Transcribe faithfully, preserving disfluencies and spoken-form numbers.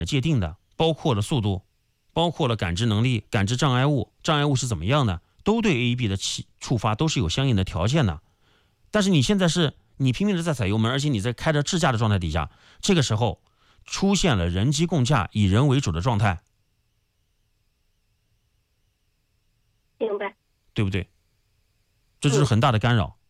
界定的，包括了速度，包括了感知能力、感知障碍物，障碍物是怎么样的，都对 A E B 的触发都是有相应的条件的。但是你现在是你拼命的在踩油门，而且你在开着智驾的状态底下，这个时候出现了人机共驾、以人为主的状态， 明白， 对不对？这就是很大的干扰。